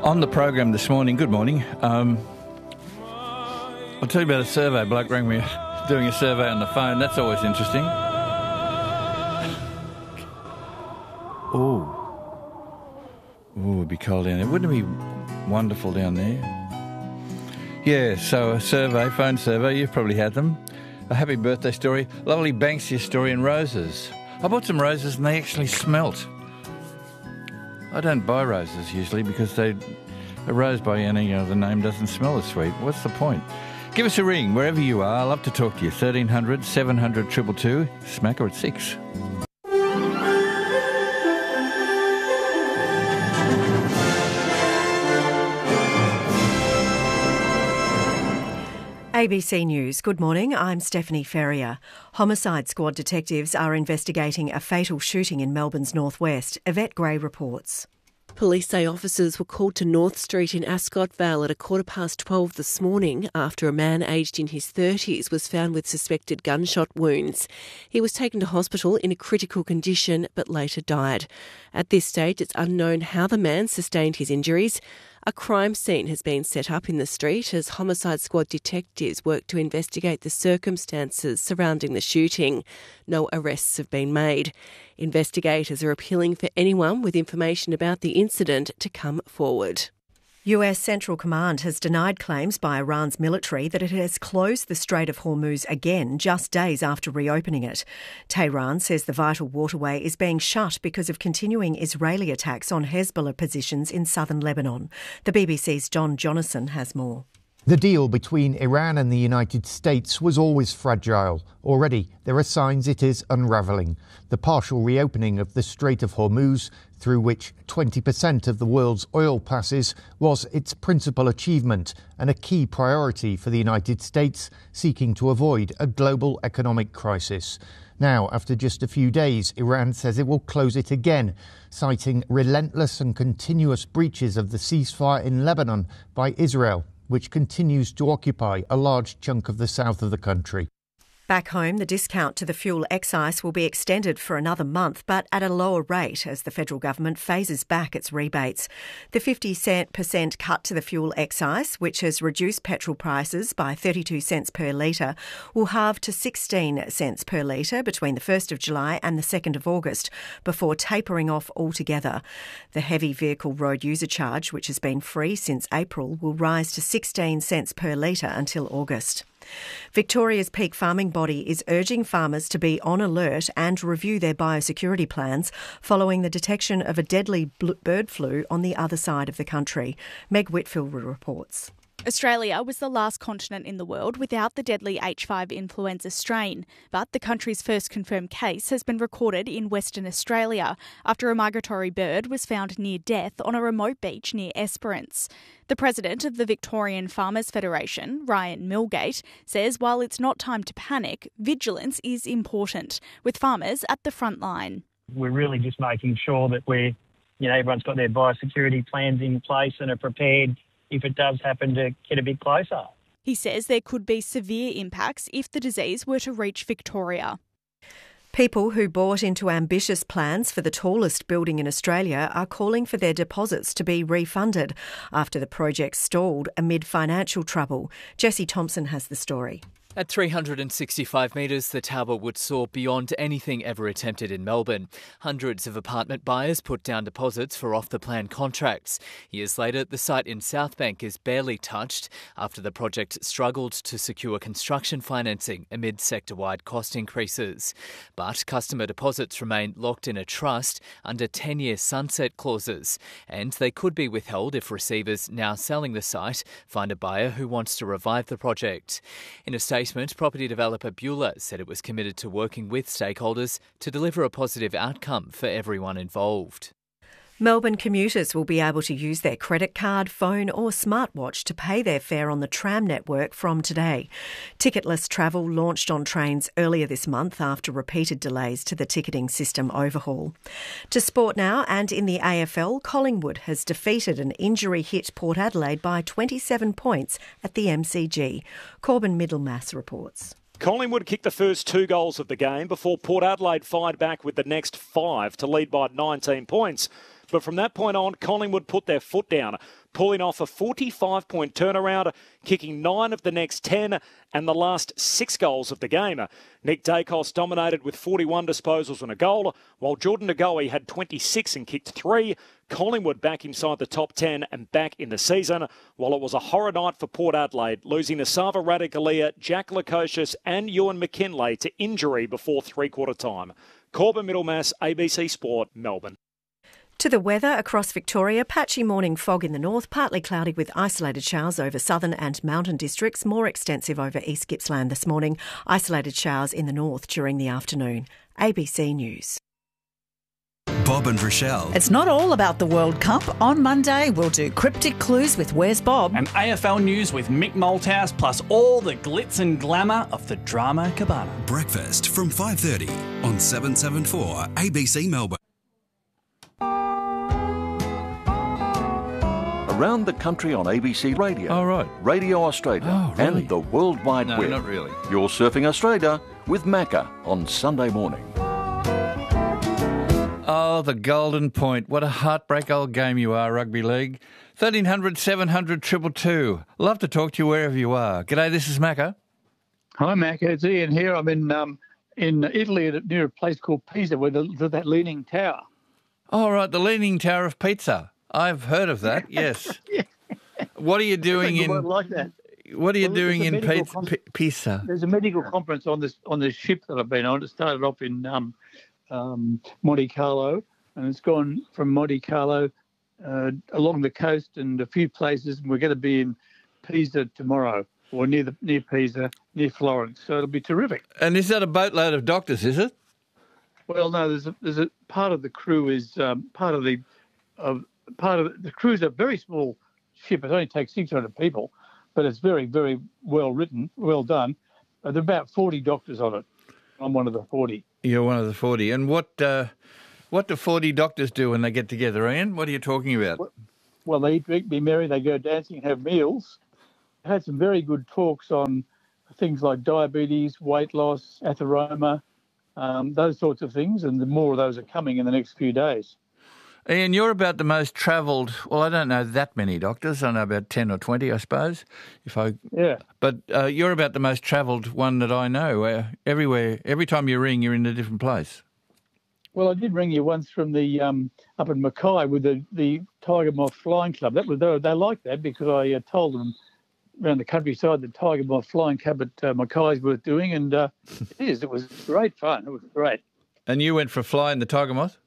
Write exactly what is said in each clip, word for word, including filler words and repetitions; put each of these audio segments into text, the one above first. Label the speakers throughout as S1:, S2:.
S1: On the program this morning, good morning, um, I'll tell you about a survey. A bloke rang me doing a survey on the phone. That's always interesting. Ooh. Ooh, it'd be cold down there. Wouldn't it be wonderful down there? Yeah, so a survey, phone survey, you've probably had them. A happy birthday story, lovely Banksia story and roses. I bought some roses and they actually smelt. I don't buy roses usually because they, a rose by any other name doesn't smell as sweet. What's the point? Give us a ring wherever you are. I love to talk to you. thirteen hundred, seven hundred, two two two. Smack her at six.
S2: A B C News. Good morning, I'm Stephanie Ferrier. Homicide Squad detectives are investigating a fatal shooting in Melbourne's northwest. Yvette Gray reports.
S3: Police say officers were called to North Street in Ascot Vale at a quarter past twelve this morning after a man aged in his thirties was found with suspected gunshot wounds. He was taken to hospital in a critical condition but later died. At this stage, it's unknown how the man sustained his injuries. A crime scene has been set up in the street as Homicide Squad detectives work to investigate the circumstances surrounding the shooting. No arrests have been made. Investigators are appealing for anyone with information about the incident to come forward.
S2: U S Central Command has denied claims by Iran's military that it has closed the Strait of Hormuz again just days after reopening it. Tehran says the vital waterway is being shut because of continuing Israeli attacks on Hezbollah positions in southern Lebanon. The B B C's John Jonasson has more.
S4: The deal between Iran and the United States was always fragile. Already, there are signs it is unravelling. The partial reopening of the Strait of Hormuz, through which twenty percent of the world's oil passes, was its principal achievement and a key priority for the United States, seeking to avoid a global economic crisis. Now, after just a few days, Iran says it will close it again, citing relentless and continuous breaches of the ceasefire in Lebanon by Israel, which continues to occupy a large chunk of the south of the country.
S2: Back home, the discount to the fuel excise will be extended for another month, but at a lower rate as the federal government phases back its rebates. The fifty percent cut to the fuel excise, which has reduced petrol prices by thirty-two cents per litre, will halve to sixteen cents per litre between the first of July and the second of August, before tapering off altogether. The heavy vehicle road user charge, which has been free since April, will rise to sixteen cents per litre until August. Victoria's peak farming body is urging farmers to be on alert and review their biosecurity plans following the detection of a deadly bird flu on the other side of the country. Meg Whitfield reports.
S5: Australia was the last continent in the world without the deadly H five influenza strain, but the country's first confirmed case has been recorded in Western Australia after a migratory bird was found near death on a remote beach near Esperance. The president of the Victorian Farmers Federation, Ryan Milgate, says while it's not time to panic, vigilance is important, with farmers at the front line.
S6: We're really just making sure that we're, you know, everyone's got their biosecurity plans in place and are prepared if it does happen to get a bit closer.
S5: He says there could be severe impacts if the disease were to reach Victoria.
S2: People who bought into ambitious plans for the tallest building in Australia are calling for their deposits to be refunded after the project stalled amid financial trouble. Jesse Thompson has the story.
S7: At three hundred sixty-five metres, the tower would soar beyond anything ever attempted in Melbourne. Hundreds of apartment buyers put down deposits for off-the-plan contracts. Years later, the site in Southbank is barely touched after the project struggled to secure construction financing amid sector-wide cost increases. But customer deposits remain locked in a trust under ten-year sunset clauses, and they could be withheld if receivers now selling the site find a buyer who wants to revive the project. In a statement, property developer Beulah said it was committed to working with stakeholders to deliver a positive outcome for everyone involved.
S2: Melbourne commuters will be able to use their credit card, phone or smartwatch to pay their fare on the tram network from today. Ticketless travel launched on trains earlier this month after repeated delays to the ticketing system overhaul. To sport now, and in the A F L, Collingwood has defeated an injury-hit Port Adelaide by twenty-seven points at the M C G. Corbin Middlemass reports.
S8: Collingwood kicked the first two goals of the game before Port Adelaide fired back with the next five to lead by nineteen points. But from that point on, Collingwood put their foot down, pulling off a forty-five point turnaround, kicking nine of the next ten and the last six goals of the game. Nick Dacos dominated with forty-one disposals and a goal, while Jordan Ngoe had twenty-six and kicked three. Collingwood back inside the top ten and back in the season, while it was a horror night for Port Adelaide, losing Asava Radikalia, Jack Lukosius and Ewan McKinlay to injury before three-quarter time. Corbin Middlemass, A B C Sport, Melbourne.
S2: To the weather across Victoria, patchy morning fog in the north, partly cloudy with isolated showers over southern and mountain districts, more extensive over East Gippsland this morning, isolated showers in the north during the afternoon. A B C News.
S9: Bob and Rochelle.
S10: It's not all about the World Cup. On Monday, we'll do Cryptic Clues with Where's Bob?
S11: And A F L News with Mick Malthouse, plus all the glitz and glamour of the Drama Cabana.
S9: Breakfast from five thirty on seven seventy-four A B C Melbourne.
S12: Around the country on A B C Radio,
S1: oh, right.
S12: Radio Australia,
S1: oh, really?
S12: and the World Wide
S1: no,
S12: Web.
S1: No, not really.
S12: You're surfing Australia with Macca on Sunday morning.
S1: Oh, the Golden Point. What a heartbreak old game you are, rugby league. thirteen hundred, seven hundred, two two two. Love to talk to you wherever you are. G'day, this is Macca.
S13: Hi, Macca. It's Ian here. I'm in um, in Italy near a place called Pisa, where the, the, that Leaning Tower.
S1: Oh, right, the Leaning Tower of Pizza. I've heard of that, yes.
S13: Yeah.
S1: What are you doing in...
S13: like that.
S1: What are you
S13: well,
S1: doing in P-
S13: con-
S1: P- Pisa?
S13: There's a medical conference on this on this ship that I've been on. It started off in um, um, Monte Carlo, and it's gone from Monte Carlo uh, along the coast and a few places. And we're going to be in Pisa tomorrow, or near the near Pisa, near Florence. So it'll be terrific.
S1: And is that a boatload of doctors? Is it?
S13: Well, no. There's a, there's a part of the crew is um, part of the of part of the crew's a very small ship. It only takes six hundred people, but it's very, very well written, well done. Uh, there are about forty doctors on it. I'm one of the forty.
S1: You're one of the forty. And what uh, what do forty doctors do when they get together, Ian? What are you talking about?
S13: Well, well they eat, drink, be merry, they go dancing, have meals. I had some very good talks on things like diabetes, weight loss, atheroma, um, those sorts of things, and the more of those are coming in the next few days.
S1: Ian, you're about the most travelled, well, I don't know that many doctors. I know about ten or twenty, I suppose. If I,
S13: Yeah.
S1: But uh, you're about the most travelled one that I know. Uh, everywhere, every time you ring, you're in a different place.
S13: Well, I did ring you once from the um, up in Mackay with the, the Tiger Moth Flying Club. That was They, they liked that because I uh, told them around the countryside the Tiger Moth Flying Club at uh, Mackay is worth doing, and uh, it is. It was great fun. It was great.
S1: And you went for flying the Tiger Moth?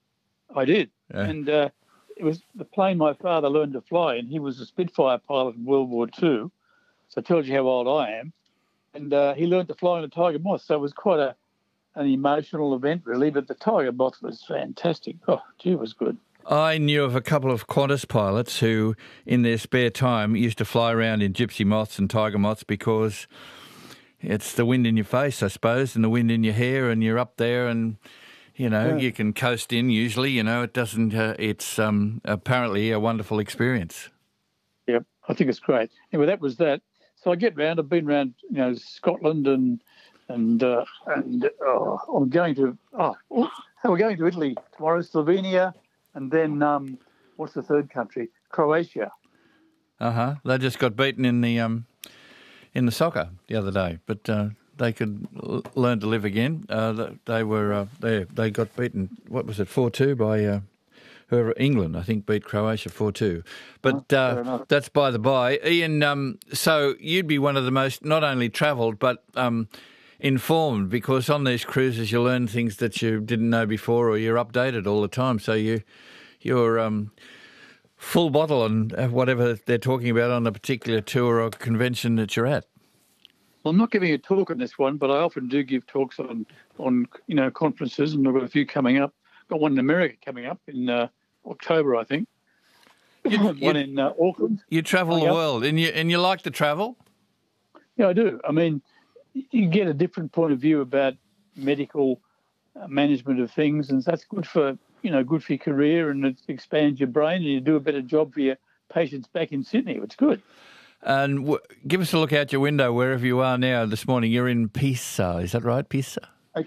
S13: I did.
S1: Yeah.
S13: And uh, it was the plane my father learned to fly in. He was a Spitfire pilot in World War Two, so it tells you how old I am. And uh, he learned to fly in a Tiger Moth, so it was quite a an emotional event, really. But the Tiger Moth was fantastic. Oh, gee, it was good.
S1: I knew of a couple of Qantas pilots who, in their spare time, used to fly around in gypsy moths and tiger moths because it's the wind in your face, I suppose, and the wind in your hair, and you're up there and... You know, yeah. You can coast in usually, you know, it doesn't, uh, it's um, apparently a wonderful experience.
S13: Yep, I think it's great. Anyway, that was that. So I get round, I've been around, you know, Scotland and, and, uh, and oh, I'm going to, oh, oh, we're going to Italy tomorrow, Slovenia, and then, um, what's the third country? Croatia.
S1: Uh-huh. They just got beaten in the, um, in the soccer the other day, but... Uh, They could l- learn to live again. Uh, they were uh, they they got beaten. What was it, four two by uh, whoever? England, I think, beat Croatia four two. But
S13: oh,
S1: uh, that's by the by. Ian, um, so you'd be one of the most not only travelled but um, informed, because on these cruises you learn things that you didn't know before, or you're updated all the time. So you you're um, full bottle on whatever they're talking about on a particular tour or convention that you're at.
S13: Well, I'm not giving a talk on this one, but I often do give talks on, on you know, conferences, and I've got a few coming up. Got one in America coming up in uh, October, I think.
S1: You,
S13: one
S1: you,
S13: in uh, Auckland.
S1: You travel the world, and you and you like to travel?
S13: Yeah, I do. I mean, you get a different point of view about medical uh, management of things, and that's good for you know good for your career, and it expands your brain, and you do a better job for your patients back in Sydney. It's good.
S1: And w- give us a look out your window wherever you are now this morning. You're in Pisa, is that right, Pisa?
S13: Okay.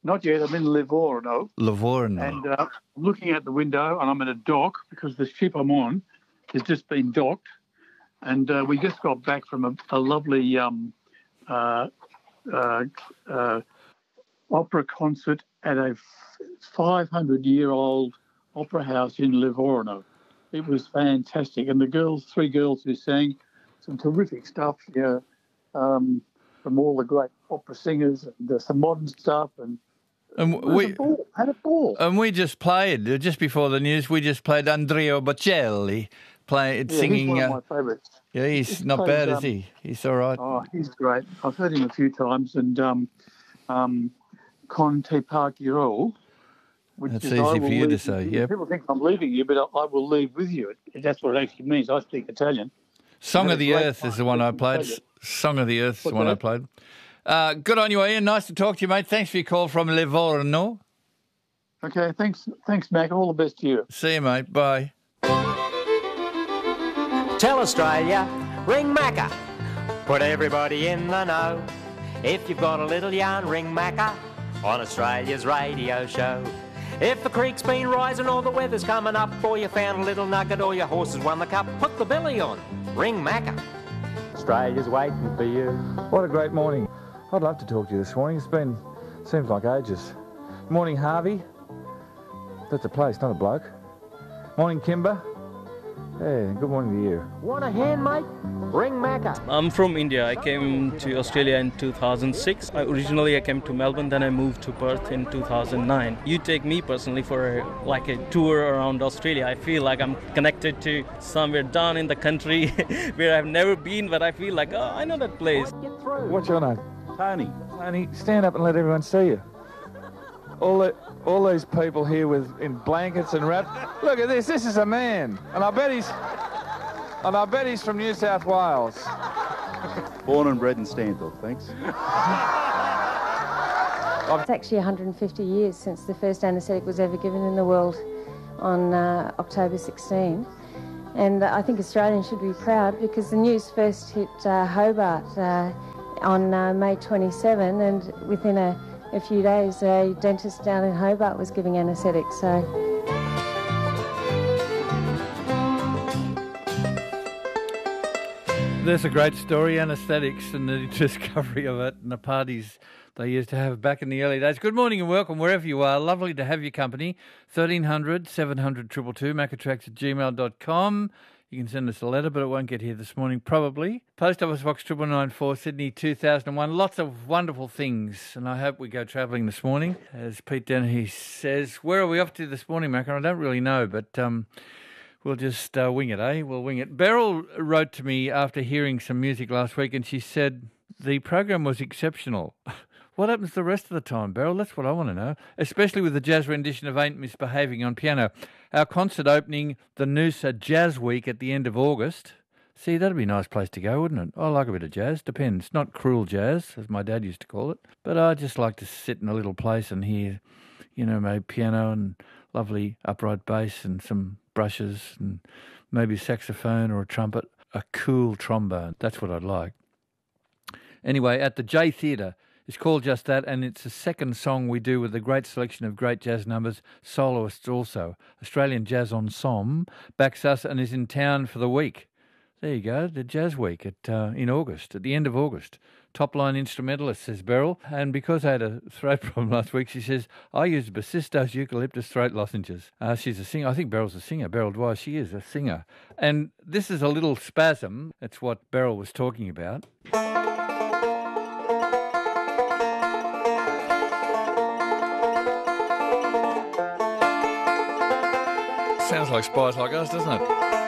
S13: Not yet. I'm in Livorno.
S1: Livorno.
S13: And uh, I'm looking out the window, and I'm at a dock because the ship I'm on has just been docked. And uh, we just got back from a, a lovely um, uh, uh, uh, opera concert at a five hundred year old opera house in Livorno. It was fantastic. And the girls, three girls who sang some terrific stuff, you know, um, from all the great opera singers, and uh, some modern stuff. And,
S1: and we
S13: had a ball. Had a ball.
S1: And we just played, just before the news, we just played Andrea Bocelli. Play,
S13: yeah,
S1: singing.
S13: He's one
S1: uh,
S13: of my favourites.
S1: Yeah, he's, he's not bad, um, is he? He's all right.
S13: Oh, he's great. I've heard him a few times. And um, um, Con te partirò, which
S1: That's
S13: is
S1: easy
S13: I
S1: for
S13: will
S1: you to
S13: leave
S1: say,
S13: you.
S1: yeah.
S13: People think I'm leaving you, but I, I will leave with you. That's what it actually means. I speak Italian.
S1: Song of the Earth is the one I played. Song of the Earth is the one I played. Uh, good on you, Ian. Nice to talk to you, mate. Thanks for your call from Livorno.
S13: Okay, thanks, thanks, Mac. All the best to you.
S1: See you, mate. Bye.
S14: Tell Australia, ring Macca. Put everybody in the know. If you've got a little yarn, ring Macca on Australia's radio show. If the creek's been rising or the weather's coming up, or you found a little nugget or your horse has won the cup, put the belly on. Ring Macca. Australia's waiting for you.
S15: What a great morning. I'd love to talk to you this morning. It's been, seems like ages. Morning, Harvey. That's a place, not a bloke. Morning, Kimber. Hey, good morning to you.
S14: Want a hand, mate? Ring Macca.
S16: I'm from India. I came to Australia in two thousand six. I, originally, I came to Melbourne, then I moved to Perth in two thousand nine. You take me personally for a, like a tour around Australia. I feel like I'm connected to somewhere down in the country where I've never been, but I feel like, oh, I know that place.
S15: What's your name? Tony. Tony, stand up and let everyone see you. All the, all these people here with in blankets and wrapped. Look at this. This is a man, and I bet he's, and I bet he's from New South Wales.
S17: Born and bred in Stanthorpe, thanks.
S18: It's actually one hundred fifty years since the first anaesthetic was ever given in the world on uh, October sixteenth. And uh, I think Australians should be proud because the news first hit uh, Hobart uh, on uh, May twenty-seventh, and within a A few days, a dentist down in Hobart was giving anaesthetics, so...
S1: There's a great story, anaesthetics and the discovery of it and the parties they used to have back in the early days. Good morning and welcome wherever you are. Lovely to have your company. thirteen hundred, seven hundred, two two two, macatrax at gmail dot com. You can send us a letter, but it won't get here this morning, probably. Post Office Box triple nine four, Sydney two thousand one. Lots of wonderful things, and I hope we go travelling this morning. As Pete Dennehy says, where are we off to this morning, Mac? I don't really know, but um, we'll just uh, wing it, eh? We'll wing it. Beryl wrote to me after hearing some music last week, and she said the program was exceptional. What happens the rest of the time, Beryl? That's what I want to know, especially with the jazz rendition of Ain't Misbehaving on piano. Our concert opening, the Noosa Jazz Week at the end of August. See, that'd be a nice place to go, wouldn't it? I like a bit of jazz. Depends. Not cruel jazz, as my dad used to call it. But I just like to sit in a little place and hear, you know, maybe piano and lovely upright bass and some brushes and maybe saxophone or a trumpet, a cool trombone. That's what I'd like. Anyway, at the J Theatre, it's called just that, and it's the second song we do with a great selection of great jazz numbers, soloists also. Australian Jazz Ensemble backs us and is in town for the week. There you go, the Jazz Week at uh, in August, at the end of August. Top-line instrumentalist, says Beryl. And because I had a throat problem last week, she says, I used Bacistos eucalyptus throat lozenges. Uh, she's a singer. I think Beryl's a singer. Beryl Dwyer, she is a singer. And this is a little spasm. That's what Beryl was talking about. Sounds like Spies Like Us, doesn't it?